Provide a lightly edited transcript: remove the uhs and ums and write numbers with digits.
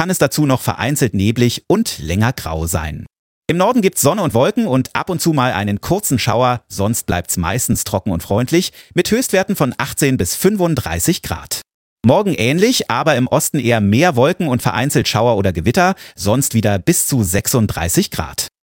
kann es dazu noch vereinzelt neblig und länger grau sein. Im Norden gibt's Sonne und Wolken und ab und zu mal einen kurzen Schauer, sonst bleibt's meistens trocken und freundlich, mit Höchstwerten von 18 bis 35 Grad. Morgen ähnlich, aber im Osten eher mehr Wolken und vereinzelt Schauer oder Gewitter, sonst wieder bis zu 36 Grad.